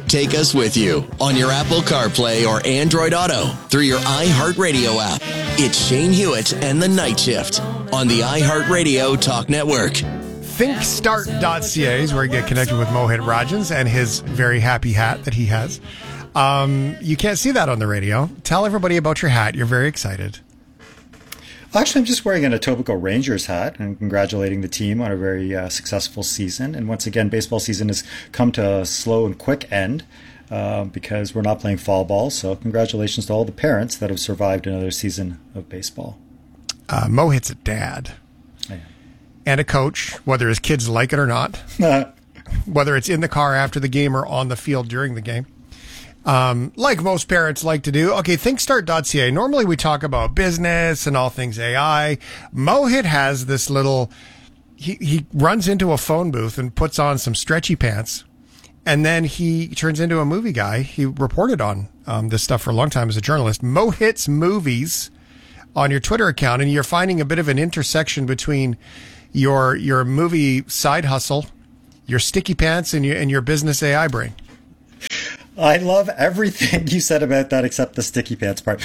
Take us with you on your Apple CarPlay or Android Auto through your iHeartRadio app. It's Shane Hewitt and the Night Shift on the iHeartRadio Talk Network. Thinkstart.ca is where you get connected with Mohit Rajans and his very happy hat that he has. You can't see that on the radio. Tell everybody about your hat. You're very excited. Actually, I'm just wearing an Etobicoke Rangers hat and congratulating the team on a very successful season. And once again, baseball season has come to a slow and quick end because we're not playing fall ball. So congratulations to all the parents that have survived another season of baseball. Mohit's a dad and a coach, whether his kids like it or not, whether it's in the car after the game or on the field during the game. Like most parents like to do. Okay, thinkstart.ca. Normally we talk about business and all things AI. Mohit has this little, he runs into a phone booth and puts on some stretchy pants, and then he turns into a movie guy. He reported on this stuff for a long time as a journalist. Mohit's Movies on your Twitter account, and you're finding a bit of an intersection between your movie side hustle, your sticky pants, and your business AI brain. I love everything you said about that except the sticky pants part.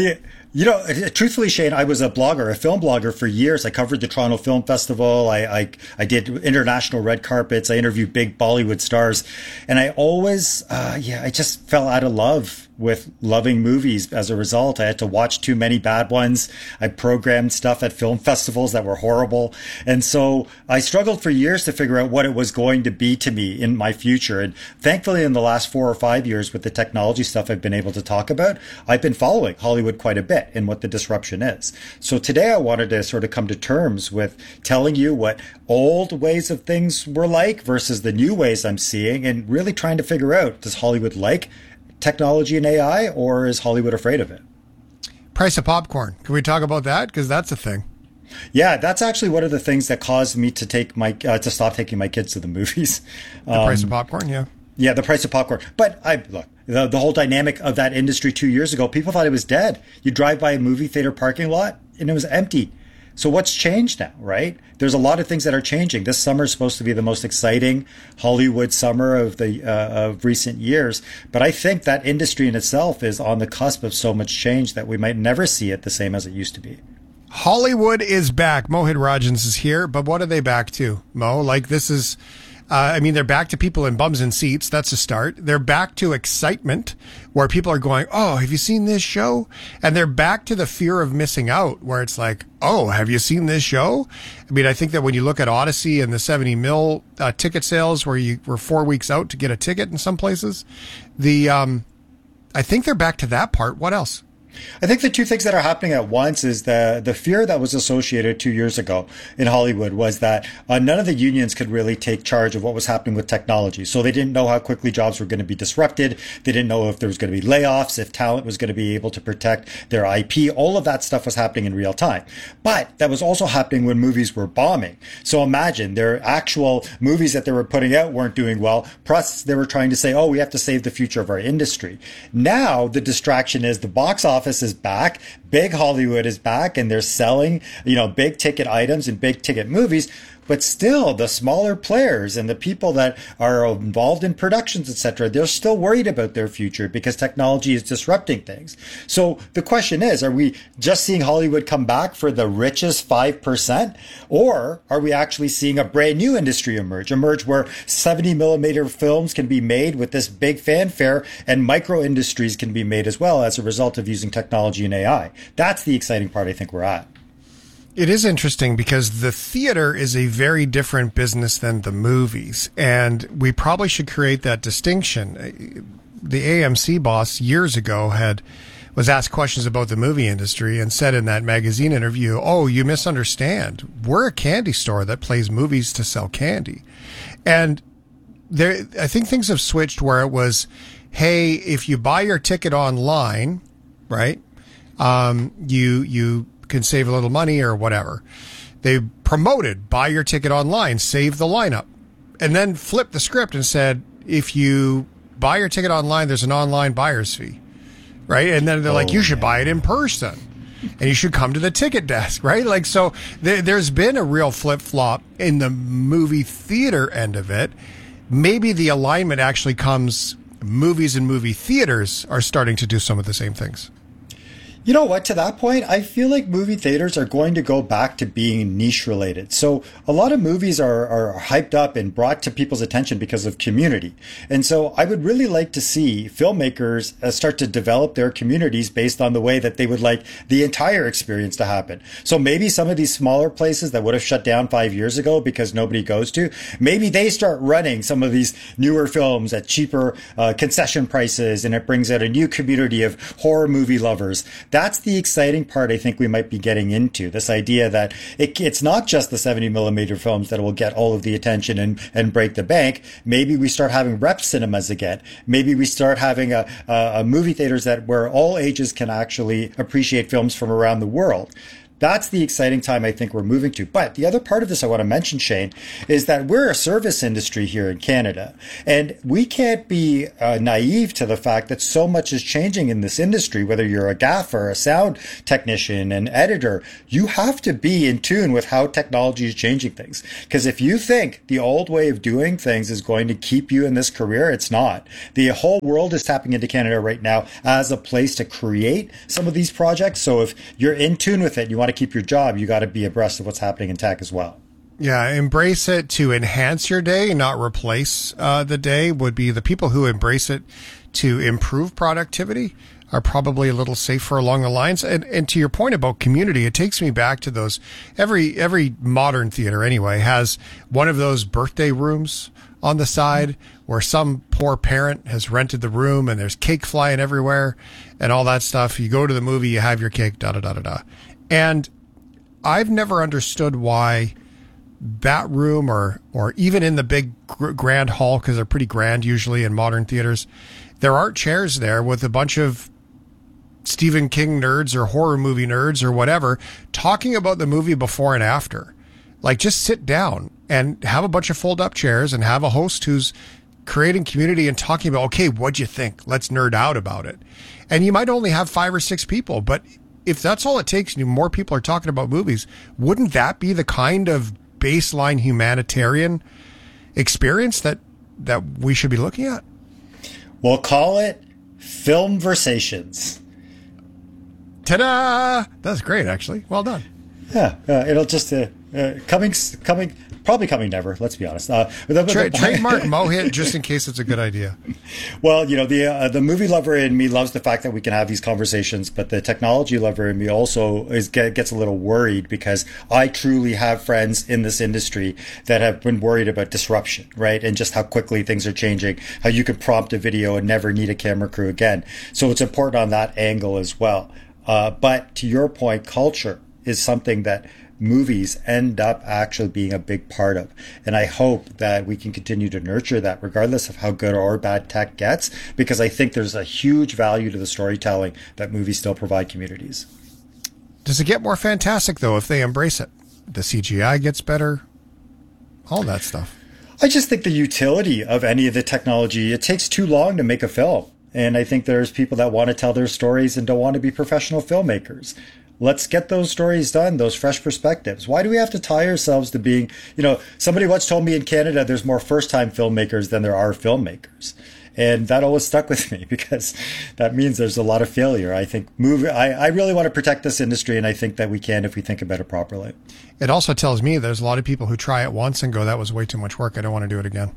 Truthfully, Shane, I was a film blogger for years. I covered the Toronto Film Festival. I did international red carpets. I interviewed big Bollywood stars. And I always, I just fell out of love with loving movies as a result. I had to watch too many bad ones. I programmed stuff at film festivals that were horrible. And so I struggled for years to figure out what it was going to be to me in my future. And thankfully, in the last 4 or 5 years with the technology stuff I've been able to talk about, I've been following Hollywood quite a bit and what the disruption is. So today I wanted to sort of come to terms with telling you what old ways of things were like versus the new ways I'm seeing, and really trying to figure out, does Hollywood like technology and AI, or is Hollywood afraid of it? Price of popcorn. Can we talk about that? Because that's a thing. Yeah, that's actually one of the things that caused me to take to stop taking my kids to the movies. The price of popcorn, yeah. Yeah, the price of popcorn. But look, the whole dynamic of that industry 2 years ago, people thought it was dead. You drive by a movie theater parking lot and it was empty. So what's changed now, right? There's a lot of things that are changing. This summer is supposed to be the most exciting Hollywood summer of recent years. But I think that industry in itself is on the cusp of so much change that we might never see it the same as it used to be. Hollywood is back. Mohit Rajans is here, but what are they back to, Mo? Like, this is... they're back to people in bums and seats. That's a start. They're back to excitement where people are going, oh, have you seen this show? And they're back to the fear of missing out where it's like, oh, have you seen this show? I mean, I think that when you look at Odyssey and the 70 mil ticket sales where you were 4 weeks out to get a ticket in some places, I think they're back to that part. What else? I think the two things that are happening at once is the fear that was associated 2 years ago in Hollywood was that none of the unions could really take charge of what was happening with technology. So they didn't know how quickly jobs were going to be disrupted. They didn't know if there was going to be layoffs, if talent was going to be able to protect their IP. All of that stuff was happening in real time. But that was also happening when movies were bombing. So imagine their actual movies that they were putting out weren't doing well. Plus, they were trying to say, oh, we have to save the future of our industry. Now, the distraction is the box office is back. Big Hollywood is back, and they're selling, big ticket items and big ticket movies. But still, the smaller players and the people that are involved in productions, etc., they're still worried about their future because technology is disrupting things. So the question is, are we just seeing Hollywood come back for the richest 5%? Or are we actually seeing a brand new industry emerge where 70 millimeter films can be made with this big fanfare and micro industries can be made as well as a result of using technology and AI? That's the exciting part I think we're at. It is interesting because the theater is a very different business than the movies, and we probably should create that distinction. The AMC boss years ago was asked questions about the movie industry and said in that magazine interview, oh, you misunderstand. We're a candy store that plays movies to sell candy. And I think things have switched where it was, hey, if you buy your ticket online, right, you can save a little money or whatever. They promoted buy your ticket online, save the lineup, and then flipped the script and said, if you buy your ticket online, there's an online buyer's fee, right? And then they're like, you should buy it in person and you should come to the ticket desk, right? Like, so there's been a real flip-flop in the movie theater end of it. Maybe the alignment actually comes movies and movie theaters are starting to do some of the same things. You know what? To that point, I feel like movie theaters are going to go back to being niche related. So a lot of movies are hyped up and brought to people's attention because of community. And so I would really like to see filmmakers start to develop their communities based on the way that they would like the entire experience to happen. So maybe some of these smaller places that would have shut down 5 years ago because nobody goes to, maybe they start running some of these newer films at cheaper concession prices, and it brings out a new community of horror movie lovers. That's the exciting part I think we might be getting into, this idea that it's not just the 70 millimeter films that will get all of the attention and break the bank. Maybe we start having rep cinemas again. Maybe we start having a movie theaters where all ages can actually appreciate films from around the world. That's the exciting time I think we're moving to. But the other part of this I want to mention, Shane, is that we're a service industry here in Canada. And we can't be naive to the fact that so much is changing in this industry, whether you're a gaffer, a sound technician, an editor. You have to be in tune with how technology is changing things. Because if you think the old way of doing things is going to keep you in this career, it's not. The whole world is tapping into Canada right now as a place to create some of these projects. So if you're in tune with it, you want to keep your job, you got to be abreast of what's happening in tech as well. Yeah, embrace it to enhance your day, not replace the day, would be the people who embrace it to improve productivity are probably a little safer along the lines. And to your point about community, it takes me back to those, every modern theater anyway has one of those birthday rooms on the side where some poor parent has rented the room and there's cake flying everywhere and all that stuff. You go to the movie, you have your cake, da-da-da-da-da. And I've never understood why that room or even in the big grand hall, because they're pretty grand usually in modern theaters, there aren't chairs there with a bunch of Stephen King nerds or horror movie nerds or whatever talking about the movie before and after. Like, just sit down and have a bunch of fold-up chairs and have a host who's creating community and talking about, okay, what'd you think? Let's nerd out about it. And you might only have 5 or 6 people, but if that's all it takes and more people are talking about movies, wouldn't that be the kind of baseline humanitarian experience that we should be looking at? We'll call it Filmversations. Ta-da! That's great, actually. Well done. Yeah, it'll just probably coming never. Let's be honest. Trademark Mohit, just in case it's a good idea. Well, the movie lover in me loves the fact that we can have these conversations, but the technology lover in me also gets a little worried because I truly have friends in this industry that have been worried about disruption, right? And just how quickly things are changing, how you can prompt a video and never need a camera crew again. So it's important on that angle as well. But to your point, culture is something that movies end up actually being a big part of. And I hope that we can continue to nurture that regardless of how good or bad tech gets, because I think there's a huge value to the storytelling that movies still provide communities. Does it get more fantastic, though, if they embrace it? The CGI gets better, all that stuff. I just think the utility of any of the technology, it takes too long to make a film. And I think there's people that want to tell their stories and don't want to be professional filmmakers. Let's get those stories done, those fresh perspectives. Why do we have to tie ourselves to being, somebody once told me in Canada there's more first-time filmmakers than there are filmmakers. And that always stuck with me because that means there's a lot of failure. I think I really want to protect this industry, and I think that we can if we think about it properly. It also tells me there's a lot of people who try it once and go, that was way too much work. I don't want to do it again.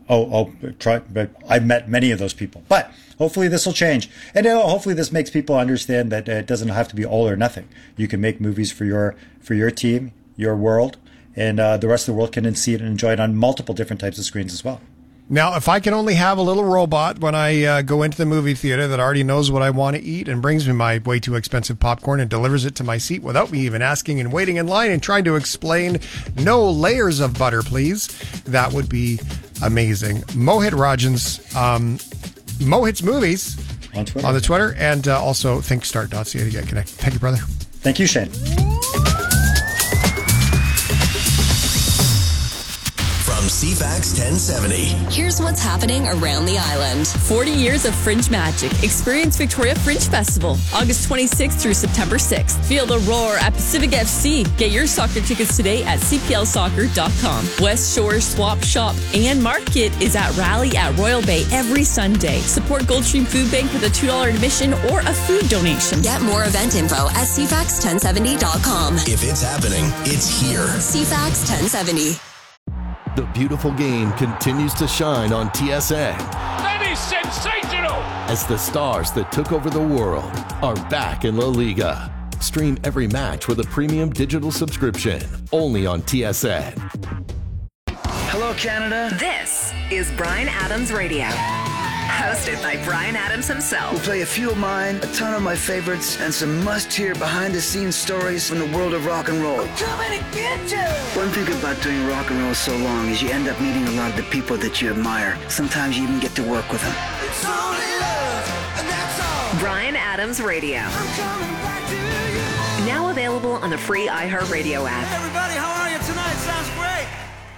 But I've met many of those people. But hopefully this will change. And hopefully this makes people understand that it doesn't have to be all or nothing. You can make movies for your team, your world, and the rest of the world can see it and enjoy it on multiple different types of screens as well. Now, if I can only have a little robot when I go into the movie theater that already knows what I want to eat and brings me my way too expensive popcorn and delivers it to my seat without me even asking and waiting in line and trying to explain, no layers of butter, please, that would be amazing. Mohit Rajan's Mohit's Movies on the Twitter, and also thinkstart.ca to get connected. Thank you, brother. Thank you, Shane. From CFAX 1070. Here's what's happening around the island. 40 years of Fringe magic. Experience Victoria Fringe Festival, August 26th through September 6th. Feel the roar at Pacific FC. Get your soccer tickets today at cplsoccer.com. West Shore Swap Shop and Market is at Rally at Royal Bay every Sunday. Support Goldstream Food Bank with a $2 admission or a food donation. Get more event info at cfax1070.com. If it's happening, it's here. CFAX 1070. The beautiful game continues to shine on TSN. That is sensational! As the stars that took over the world are back in La Liga. Stream every match with a premium digital subscription, only on TSN. Hello, Canada. This is Bryan Adams Radio. Hosted by Bryan Adams himself. We'll play a few of mine, a ton of my favorites, and some must-hear behind-the-scenes stories from the world of rock and roll. I'm coming to get you! One thing about doing rock and roll so long is you end up meeting a lot of the people that you admire. Sometimes you even get to work with them. It's only love, and that's all. Bryan Adams Radio. I'm coming back to you. Now available on the free iHeartRadio app. Hey everybody, how are you tonight? Sounds great.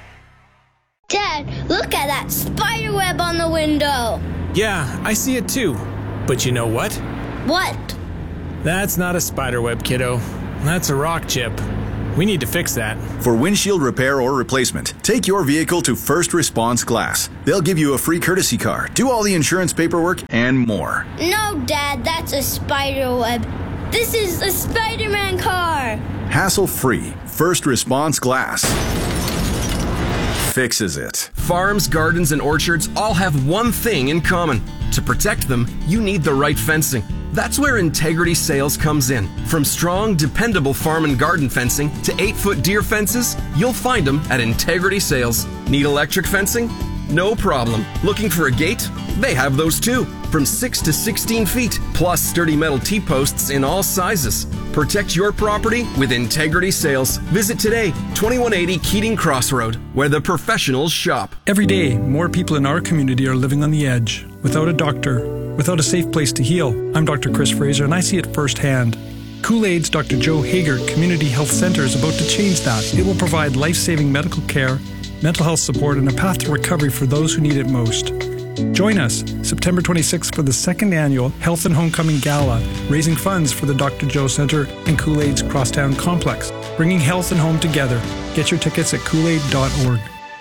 Dad, look at that spider web on the window. Yeah, I see it too. But you know what? What? That's not a spider web, kiddo. That's a rock chip. We need to fix that. For windshield repair or replacement, take your vehicle to First Response Glass. They'll give you a free courtesy car, do all the insurance paperwork, and more. No, Dad, that's a spider web. This is a Spider-Man car. Hassle-free. First Response Glass fixes it. Farms, gardens, and orchards all have one thing in common. To protect them, you need the right fencing. That's where Integrity Sales comes in. From strong, dependable farm and garden fencing to 8-foot deer fences, you'll find them at Integrity Sales. Need electric fencing? No problem. Looking for a gate? They have those too. From 6 to 16 feet, plus sturdy metal T-posts in all sizes. Protect your property with Integrity Sales. Visit today, 2180 Keating Crossroad, where the professionals shop. Every day, more people in our community are living on the edge, without a doctor, without a safe place to heal. I'm Dr. Chris Fraser, and I see it firsthand. Kool-Aid's Dr. Joe Hager Community Health Center is about to change that. It will provide life-saving medical care, mental health support, and a path to recovery for those who need it most. Join us September 26th for the second annual Health and Homecoming Gala, raising funds for the Dr. Joe Center and Kool-Aid's Crosstown Complex, bringing health and home together. Get your tickets at koolaid.org.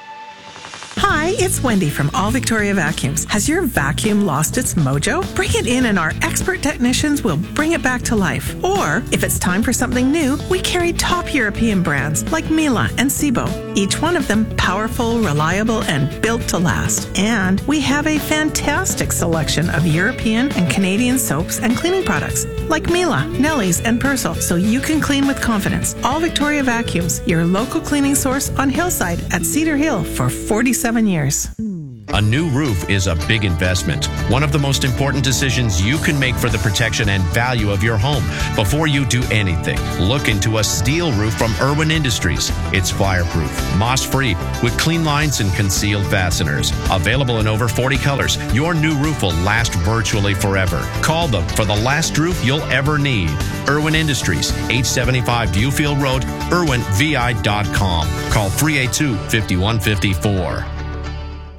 Hi, it's Wendy from All Victoria Vacuums. Has your vacuum lost its mojo? Bring it in and our expert technicians will bring it back to life. Or, if it's time for something new, we carry top European brands like Miele and Sebo. Each one of them powerful, reliable, and built to last. And we have a fantastic selection of European and Canadian soaps and cleaning products like Miele, Nelly's, and Persil, so you can clean with confidence. All Victoria Vacuums, your local cleaning source on Hillside at Cedar Hill for 47 years. A new roof is a big investment. One of the most important decisions you can make for the protection and value of your home. Before you do anything, look into a steel roof from Irwin Industries. It's fireproof, moss-free, with clean lines and concealed fasteners. Available in over 40 colors, your new roof will last virtually forever. Call them for the last roof you'll ever need. Irwin Industries, 875 Viewfield Road, irwinvi.com. Call 382-5154.